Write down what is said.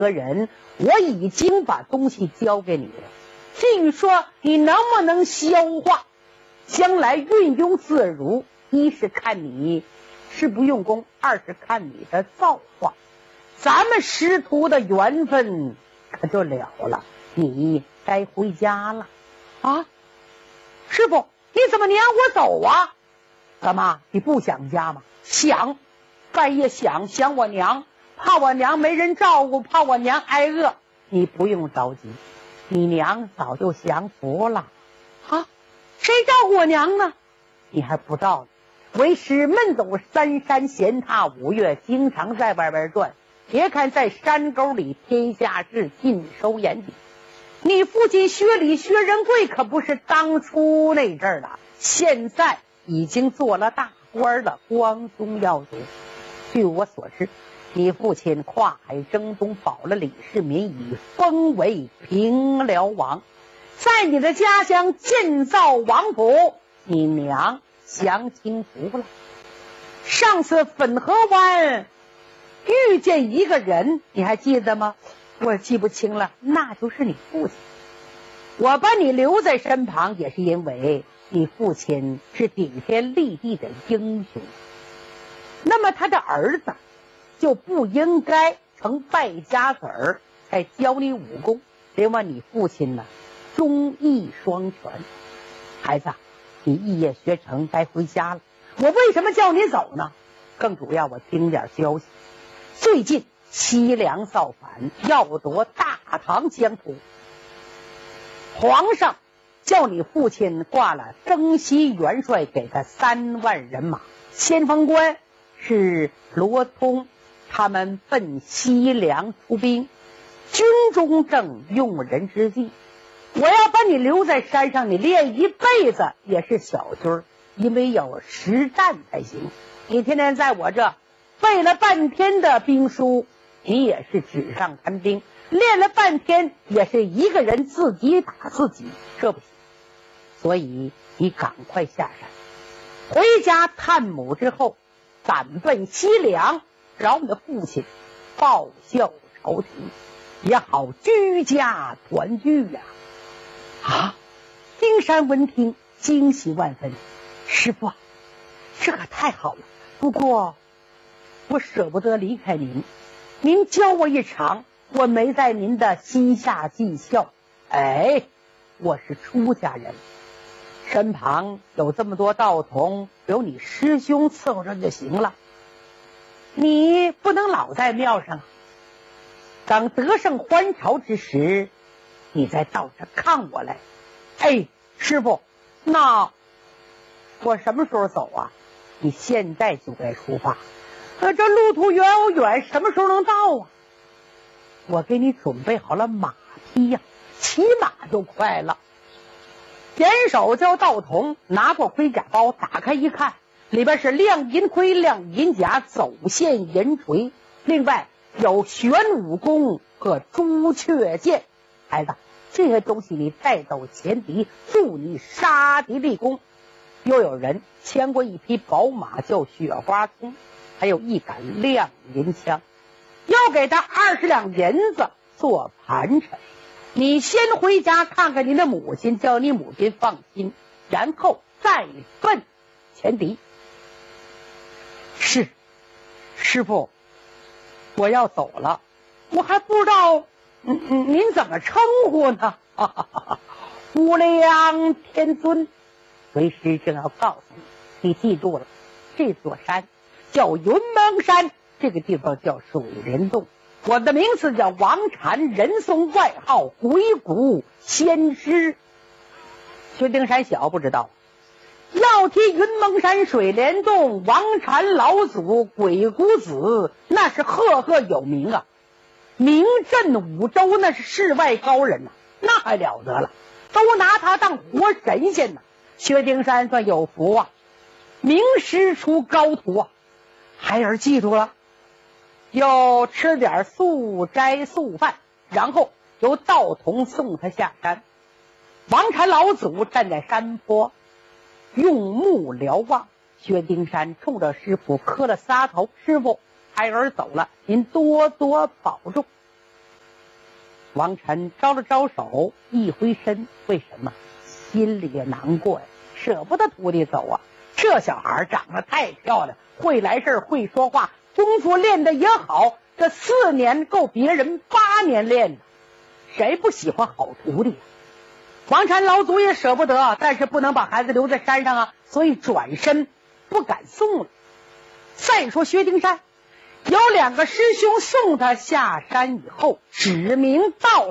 何人，我已经把东西交给你了。至于说你能不能消化，将来运用自如，一是看你是不用功，二是看你的造化。咱们师徒的缘分可就了了，你该回家了。啊，师傅，你怎么撵我走啊？干嘛？你不想家吗？想，半夜想我娘，怕我娘没人照顾，怕我娘挨饿。你不用着急，你娘早就享福了。啊，谁照顾我娘呢？你还不知道呢。为师闷走三山闲踏5月，经常在外边转。别看在山沟里，天下事尽收眼底。你父亲薛礼薛仁贵可不是当初那阵儿的，现在已经做了大官了，光宗耀祖。据我所知，你父亲跨海征东，保了李世民，以封为平辽王，在你的家乡建造王府，你娘享清福了。上次汾河湾遇见一个人，你还记得吗？我记不清了，那就是你父亲。我把你留在身旁，也是因为你父亲是顶天立地的英雄。那么他的儿子就不应该成败家子儿，才教你武功。另外你父亲呢，忠义双全。孩子，你肄业学成，该回家了。我为什么叫你走呢？更主要我听点消息，最近西凉造反，要夺大唐疆土。皇上叫你父亲挂了征西元帅，给他3万人马。先锋官是罗通，他们奔西凉出兵，军中正用人之际。我要把你留在山上，你练一辈子也是小军，因为要实战才行。你天天在我这背了半天的兵书，你也是纸上谈兵，练了半天也是一个人自己打自己，这不行。所以你赶快下山，回家探母之后，赶奔西凉，找你的父亲报效朝廷，也好居家团聚呀。啊！丁山闻听惊喜万分，师父，这可太好了。不过我舍不得离开您，您教我一场，我没在您的心下尽孝。哎，我是出家人，身旁有这么多道童，有你师兄伺候着就行了。你不能老在庙上，等得胜还朝之时，你再到这看我来。哎，师父，那我什么时候走啊？你现在就该出发。这路途远远，什么时候能到啊？我给你准备好了马匹呀，骑马就快了。点手叫道童拿过盔甲包，打开一看，里边是亮银盔、亮银甲、走线银锤，另外有玄武弓和朱雀剑。孩子，这些东西你带走前敌，助你杀敌立功。又有人牵过一匹宝马，叫雪花葱，还有一杆亮银枪，要给他20两银子做盘缠。你先回家看看你的母亲，叫你母亲放心，然后再奔前敌。是，师父，我要走了，我还不知道您怎么称呼呢？无量天尊，为师正要告诉你，你记住了，这座山叫云蒙山，这个地方叫水帘洞。我的名字叫王禅，人送外号鬼谷仙师。薛丁山小不知道，要提云蒙山水帘洞，王禅老祖鬼谷子那是赫赫有名啊，名震5州，那是世外高人呐，那还了得了，都拿他当活神仙呢。薛丁山算有福啊，名师出高徒啊。孩儿记住了，要吃点素斋素饭，然后由道童送他下山。王禅老祖站在山坡，用目瞭望。薛丁山冲着师傅磕了仨头：“师傅，孩儿走了，您多多保重。” 王禅招了招手，一挥身，为什么？心里也难过呀，舍不得徒弟走啊。这小孩长得太漂亮，会来事会说话，功夫练得也好，这4年够别人8年练的，谁不喜欢好徒弟啊？王禅老祖也舍不得，但是不能把孩子留在山上啊，所以转身不敢送了。再说薛丁山有2个师兄送他下山以后，指名道